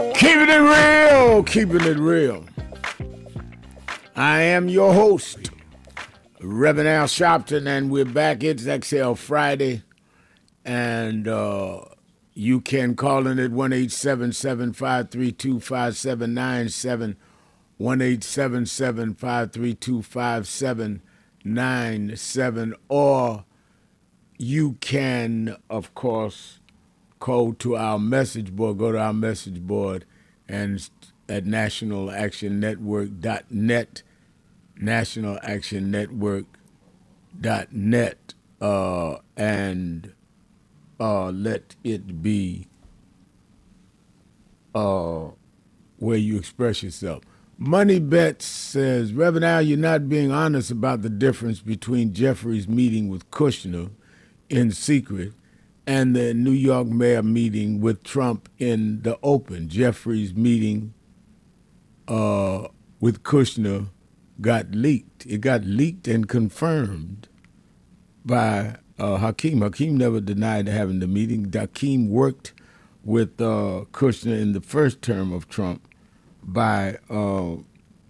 Keeping it real, keeping it real. I am your host, Reverend Al Sharpton, and we're back. It's XL Friday, and you can call in at 1-877-532-5797, 1-877-532-5797, or you can, of course, go to our message board, and at nationalactionnetwork.net, nationalactionnetwork.net, and let it be where you express yourself. Money Bets says, Reverend Al, you're not being honest about the difference between Jeffrey's meeting with Kushner in secret and the New York mayor meeting with Trump in the open. Jeffrey's meeting with Kushner got leaked. It got leaked and confirmed by Hakeem. Hakeem never denied having the meeting. Hakeem worked with Kushner in the first term of Trump by on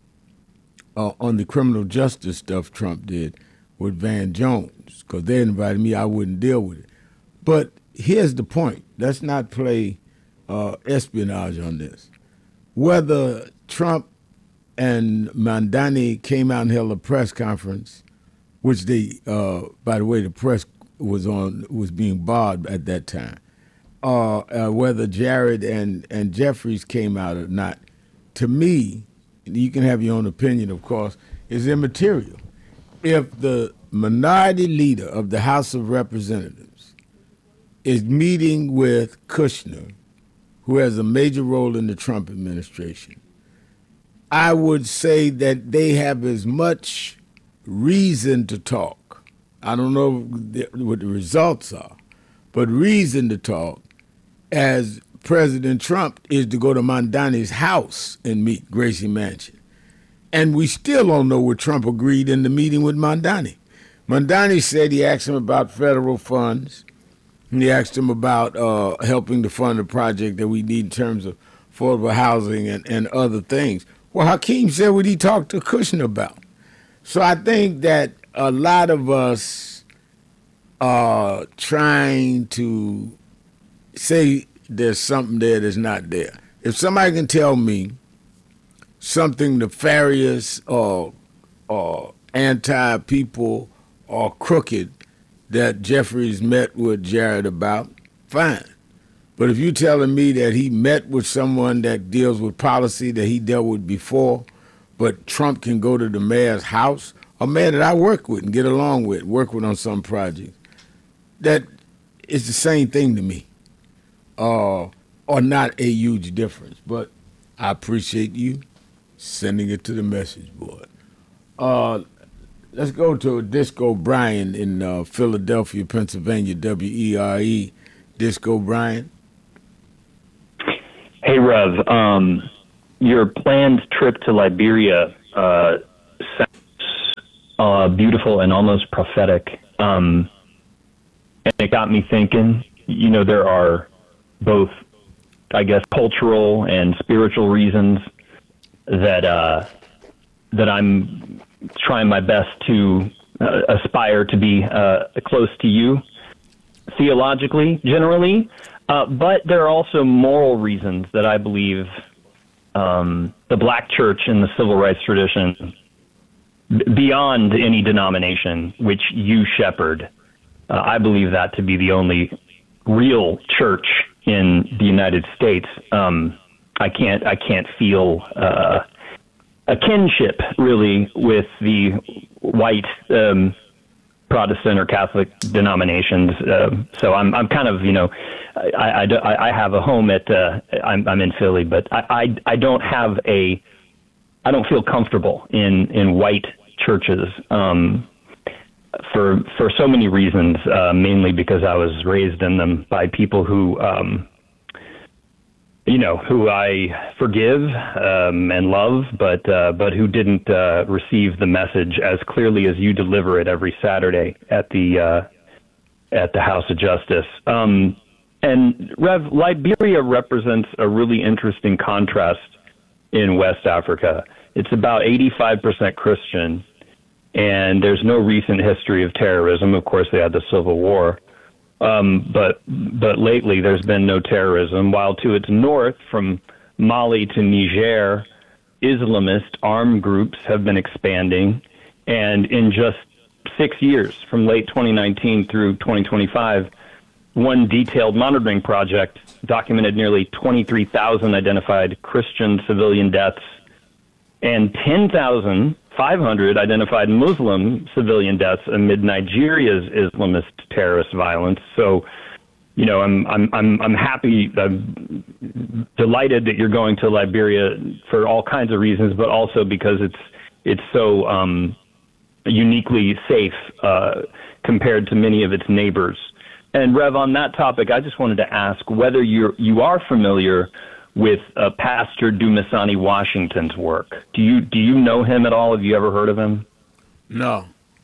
the criminal justice stuff Trump did with Van Jones, because they invited me. I wouldn't deal with it. But here's the point. Let's not play espionage on this. Whether Trump and Mandani came out and held a press conference, which they, by the way, the press was being barred at that time, whether Jared and Jeffries came out or not, to me, you can have your own opinion, of course, is immaterial. If the minority leader of the House of Representatives is meeting with Kushner, who has a major role in the Trump administration, I would say that they have as much reason to talk. I don't know what the results are, but reason to talk as President Trump is to go to Mandani's house and meet Gracie Mansion. And we still don't know what Trump agreed in the meeting with Mandani. Mandani said he asked him about federal funds. He asked him about helping to fund a project that we need in terms of affordable housing and other things. Well, Hakeem said what he talked to Kushner about. So I think that a lot of us are trying to say there's something there that's not there. If somebody can tell me something nefarious or anti-people or crooked that Jeffries met with Jared about, fine. But if you're telling me that he met with someone that deals with policy that he dealt with before, but Trump can go to the mayor's house, a mayor that I work with and get along with, work with on some projects, that is the same thing to me, or not a huge difference. But I appreciate you sending it to the message board. Let's go to Disco Brian in Philadelphia, Pennsylvania, WERE. Disco Brian. Hey, Rev. Your planned trip to Liberia sounds beautiful and almost prophetic. And it got me thinking, there are both, I guess, cultural and spiritual reasons that I'm trying my best to aspire to be close to you theologically, generally. But there are also moral reasons that I believe the black church in the civil rights tradition, beyond any denomination, which you shepherd, I believe that to be the only real church in the United States. I can't feel a kinship really with the white Protestant or Catholic denominations. So I'm kind of, I have a home at, I'm in Philly, but I don't feel comfortable in white churches, for so many reasons, mainly because I was raised in them by people who who I forgive and love, but who didn't receive the message as clearly as you deliver it every Saturday at the House of Justice. And Rev, Liberia represents a really interesting contrast in West Africa. It's about 85% Christian, and there's no recent history of terrorism. Of course, they had the Civil War, but lately there's been no terrorism. While to its north, from Mali to Niger, Islamist armed groups have been expanding, and in just 6 years, from late 2019 through 2025, one detailed monitoring project documented nearly 23,000 identified Christian civilian deaths and 10,500 identified Muslim civilian deaths amid Nigeria's Islamist terrorist violence. So, you know, I'm happy, I'm delighted that you're going to Liberia for all kinds of reasons, but also because it's so uniquely safe compared to many of its neighbors. And Rev, on that topic, I just wanted to ask whether you are familiar with Pastor Dumisani Washington's work. Do you know him at all? Have you ever heard of him? No.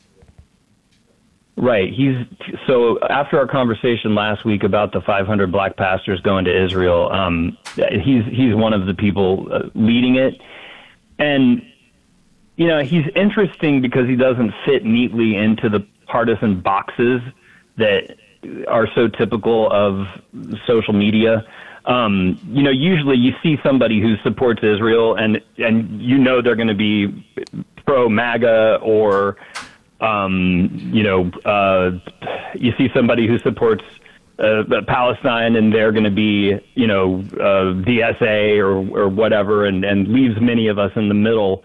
Right. So after our conversation last week about the 500 black pastors going to Israel, he's one of the people leading it. And, you know, he's interesting because he doesn't fit neatly into the partisan boxes that are so typical of social media. You know, usually you see somebody who supports Israel and you know they're going to be pro-MAGA, or, you know, you see somebody who supports Palestine and they're going to be, you know, DSA or whatever, and leaves many of us in the middle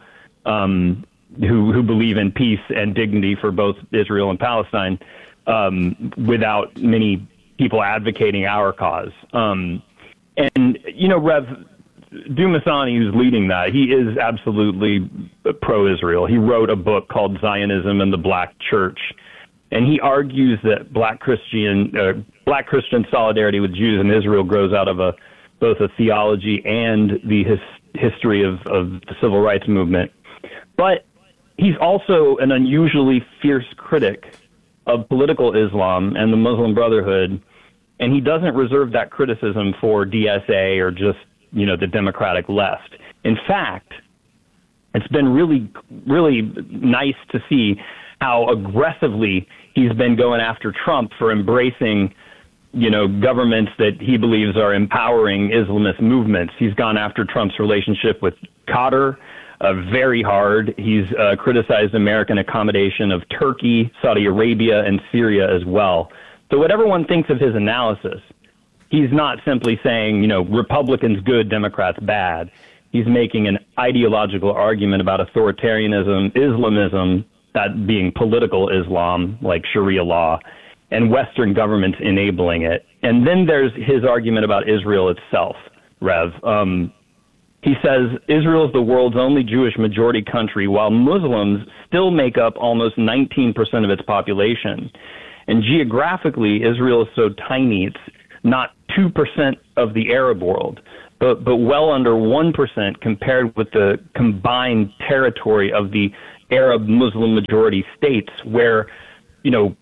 who believe in peace and dignity for both Israel and Palestine, without many people advocating our cause. And, you know, Rev, Dumisani, who's leading that, he is absolutely pro-Israel. He wrote a book called Zionism and the Black Church, and he argues that black Christian solidarity with Jews in Israel grows out of both a theology and the history of the civil rights movement. But he's also an unusually fierce critic of political Islam and the Muslim Brotherhood, and he doesn't reserve that criticism for DSA or just, you know, the democratic left. In fact, it's been really, really nice to see how aggressively he's been going after Trump for embracing, you know, governments that he believes are empowering Islamist movements. He's gone after Trump's relationship with Qatar very hard. He's criticized American accommodation of Turkey, Saudi Arabia, and Syria as well. So whatever one thinks of his analysis, he's not simply saying, you know, Republicans good, Democrats bad. He's making an ideological argument about authoritarianism, Islamism, that being political Islam, like Sharia law, and Western governments enabling it. And then there's his argument about Israel itself, Rev. He says Israel is the world's only Jewish majority country, while Muslims still make up almost 19% of its population. And geographically, Israel is so tiny, it's not 2% of the Arab world, but well under 1% compared with the combined territory of the Arab Muslim majority states, where, you know,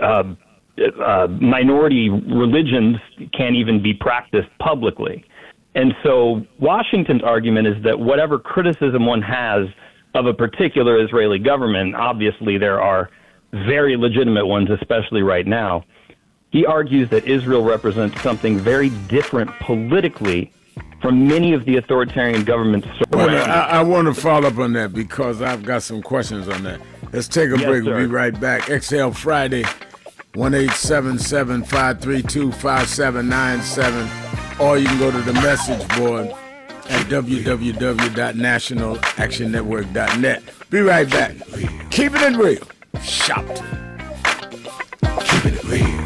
minority religions can't even be practiced publicly. And so Washington's argument is that whatever criticism one has of a particular Israeli government, obviously there are very legitimate ones, especially right now, he argues that Israel represents something very different politically from many of the authoritarian governments surrounding. Well, I want to follow up on that because I've got some questions on that. Let's take a break. We'll be right back. XL Friday, 1-877-532-5797. Or you can go to the message board at www.nationalactionnetwork.net. Be right back. Keeping it real. Shout. Keeping it real.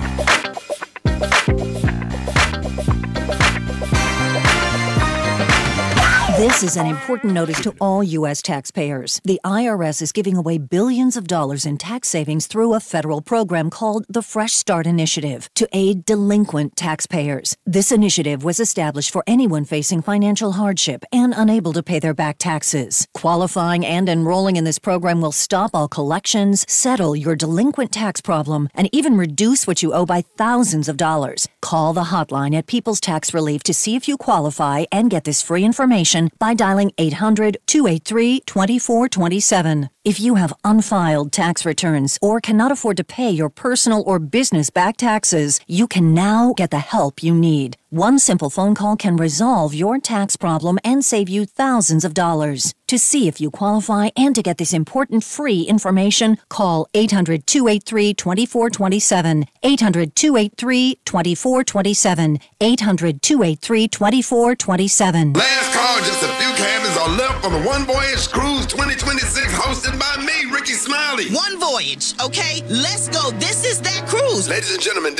This is an important notice to all U.S. taxpayers. The IRS is giving away billions of dollars in tax savings through a federal program called the Fresh Start Initiative to aid delinquent taxpayers. This initiative was established for anyone facing financial hardship and unable to pay their back taxes. Qualifying and enrolling in this program will stop all collections, settle your delinquent tax problem, and even reduce what you owe by thousands of dollars. Call the hotline at People's Tax Relief to see if you qualify and get this free information by dialing 800-283-2427. If you have unfiled tax returns or cannot afford to pay your personal or business back taxes, you can now get the help you need. One simple phone call can resolve your tax problem and save you thousands of dollars. To see if you qualify and to get this important free information, call 800-283-2427, 800-283-2427, 800-283-2427. Last call, just a few cabins are left for the One Voyage Cruise 2026, hosted by me, Ricky Smiley. One Voyage, okay? Let's go. This is that cruise. Ladies and gentlemen,